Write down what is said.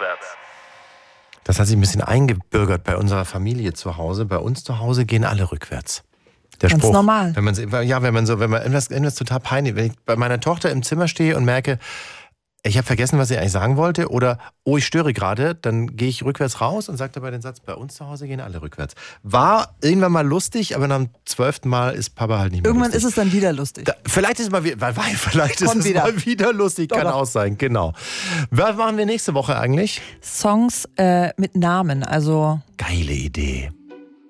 Das hat sich ein bisschen eingebürgert bei unserer Familie zu Hause. Bei uns zu Hause gehen alle rückwärts. Der Ganz Spruch, normal. wenn man irgendwas total peinlich, wenn ich bei meiner Tochter im Zimmer stehe und merke, ich habe vergessen, was ich eigentlich sagen wollte, oder oh, ich störe gerade, dann gehe ich rückwärts raus und sage dabei den Satz, bei uns zu Hause gehen alle rückwärts. War irgendwann mal lustig, aber nach dem 12. Mal ist Papa halt nicht mehr Irgendwann lustig. ist es dann wieder lustig. Vielleicht ist es mal wieder lustig, kann auch sein, genau. Was machen wir nächste Woche eigentlich? Songs mit Namen, also Geile Idee.